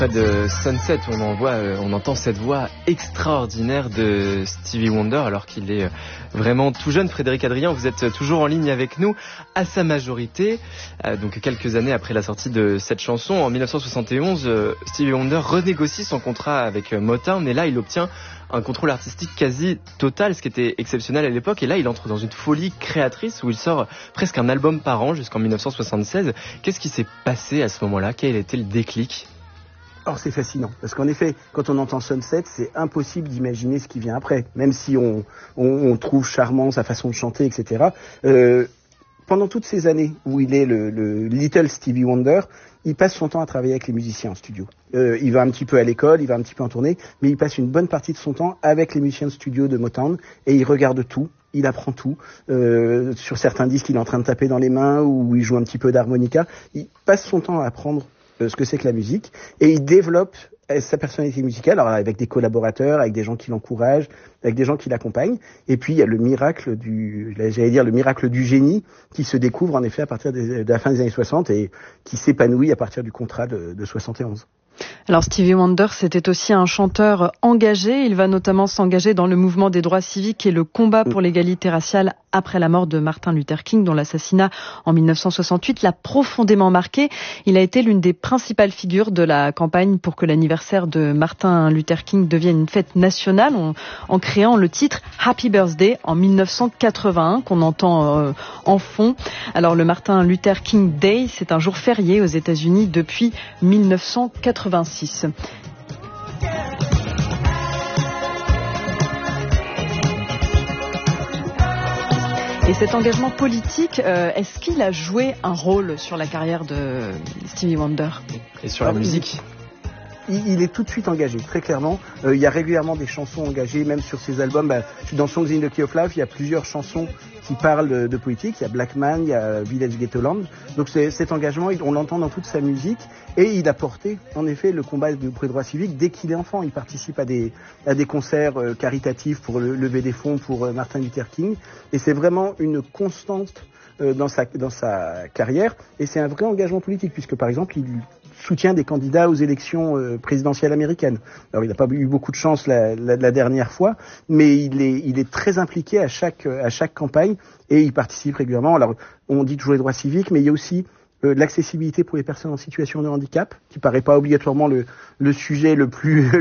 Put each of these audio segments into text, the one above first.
De Sunset, on entend cette voix extraordinaire de Stevie Wonder alors qu'il est vraiment tout jeune. Frédéric Adrien, vous êtes toujours en ligne avec nous à sa majorité. Donc quelques années après la sortie de cette chanson, en 1971, Stevie Wonder renégocie son contrat avec Motown et là il obtient un contrôle artistique quasi total, ce qui était exceptionnel à l'époque. Et là, il entre dans une folie créatrice où il sort presque un album par an jusqu'en 1976. Qu'est-ce qui s'est passé à ce moment-là ? Quel était le déclic ? Alors c'est fascinant, parce qu'en effet, quand on entend Sunset, c'est impossible d'imaginer ce qui vient après, même si on trouve charmant sa façon de chanter, etc. Pendant toutes ces années où il est le Little Stevie Wonder, il passe son temps à travailler avec les musiciens en studio. Il va un petit peu à l'école, il va un petit peu en tournée, mais il passe une bonne partie de son temps avec les musiciens de studio de Motown, et il regarde tout. Il apprend tout. Sur certains disques, il est en train de taper dans les mains ou il joue un petit peu d'harmonica. Il passe son temps à apprendre ce que c'est que la musique, et il développe sa personnalité musicale, alors avec des collaborateurs, avec des gens qui l'encouragent, avec des gens qui l'accompagnent, et puis il y a le miracle le miracle du génie qui se découvre en effet à partir de la fin des années 60 et qui s'épanouit à partir du contrat de 71. Alors Stevie Wonder, c'était aussi un chanteur engagé. Il va notamment s'engager dans le mouvement des droits civiques et le combat pour l'égalité raciale après la mort de Martin Luther King, dont l'assassinat en 1968 l'a profondément marqué. Il a été l'une des principales figures de la campagne pour que l'anniversaire de Martin Luther King devienne une fête nationale en créant le titre Happy Birthday en 1981 qu'on entend en fond. Alors le Martin Luther King Day, c'est un jour férié aux États-Unis depuis 1986. Et cet engagement politique, est-ce qu'il a joué un rôle sur la carrière de Stevie Wonder ? Et sur la musique ? Il est tout de suite engagé, très clairement. Il y a régulièrement des chansons engagées, même sur ses albums. Dans Songs in the Key of Life, il y a plusieurs chansons qui parlent de politique. Il y a Black Man, il y a Village Ghetto Land. Donc cet engagement, on l'entend dans toute sa musique. Et il a porté, en effet, le combat pour les droits civiques dès qu'il est enfant. Il participe à des concerts caritatifs pour lever des fonds pour Martin Luther King. Et c'est vraiment une constante dans sa carrière. Et c'est un vrai engagement politique, puisque par exemple, il soutient des candidats aux élections présidentielles américaines. Alors il n'a pas eu beaucoup de chance la dernière fois, mais il est très impliqué à chaque campagne et il participe régulièrement. Alors on dit toujours les droits civiques, mais il y a aussi l'accessibilité pour les personnes en situation de handicap, qui paraît pas obligatoirement le sujet le plus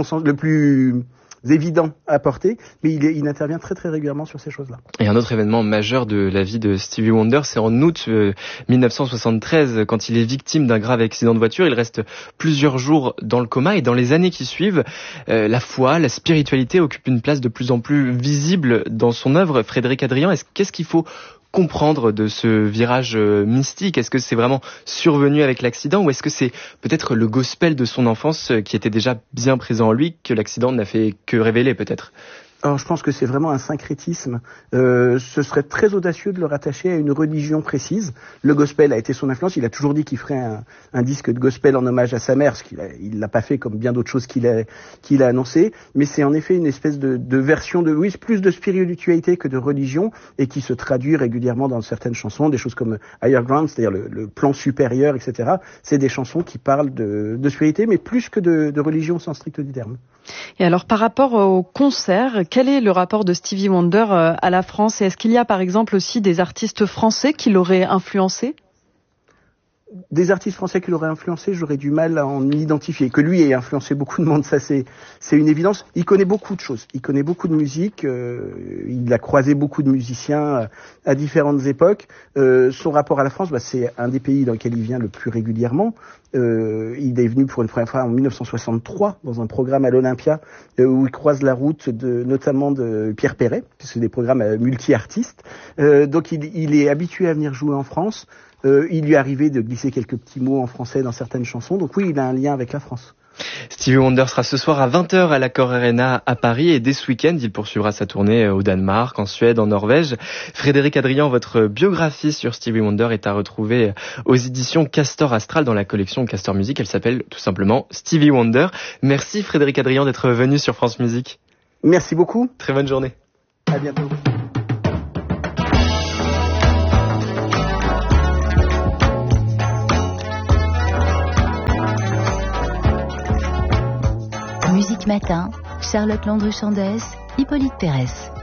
évident à porter, mais il intervient très très régulièrement sur ces choses-là. Et un autre événement majeur de la vie de Stevie Wonder, c'est en août 1973, quand il est victime d'un grave accident de voiture. Il reste plusieurs jours dans le coma et dans les années qui suivent, la foi, la spiritualité occupent une place de plus en plus visible dans son œuvre. Frédéric Adrien, qu'est-ce qu'il faut comprendre de ce virage mystique ? Est-ce que c'est vraiment survenu avec l'accident ou est-ce que c'est peut-être le gospel de son enfance qui était déjà bien présent en lui que l'accident n'a fait que révéler peut-être ? Alors je pense que c'est vraiment un syncrétisme. Ce serait très audacieux de le rattacher à une religion précise. Le gospel a été son influence. Il a toujours dit qu'il ferait un disque de gospel en hommage à sa mère, ce qu'il l'a pas fait comme bien d'autres choses qu'il a annoncé. Mais c'est en effet une espèce de version plus de spiritualité que de religion et qui se traduit régulièrement dans certaines chansons, des choses comme Higher Ground, c'est-à-dire le plan supérieur, etc. C'est des chansons qui parlent de spiritualité, mais plus que de religion au sens strict du terme. Et alors par rapport au concert, quel est le rapport de Stevie Wonder à la France ? Et est-ce qu'il y a par exemple aussi des artistes français qui l'auraient influencé ? Des artistes français qui l'auraient influencé, j'aurais du mal à en identifier. Que lui ait influencé beaucoup de monde, ça c'est une évidence. Il connaît beaucoup de choses, il connaît beaucoup de musique, il a croisé beaucoup de musiciens à différentes époques. Son rapport à la France, c'est un des pays dans lequel il vient le plus régulièrement. Il est venu pour une première fois en 1963 dans un programme à l'Olympia où il croise la route notamment de Pierre Perret, puisque c'est des programmes multi-artistes. Donc il est habitué à venir jouer en France. Il lui est arrivé de glisser quelques petits mots en français dans certaines chansons. Donc oui, il a un lien avec la France. Stevie Wonder sera ce soir à 20h à l'Accor Arena à Paris et dès ce week-end, il poursuivra sa tournée au Danemark, en Suède, en Norvège. Frédéric Adrien, votre biographie sur Stevie Wonder est à retrouver aux éditions Castor Astral dans la collection Castor Music. Elle s'appelle tout simplement Stevie Wonder. Merci Frédéric Adrien d'être venu sur France Musique. Merci beaucoup. Très bonne journée. À bientôt. Musique Matin, Charlotte Landru-Chandès, Hippolyte Pérez.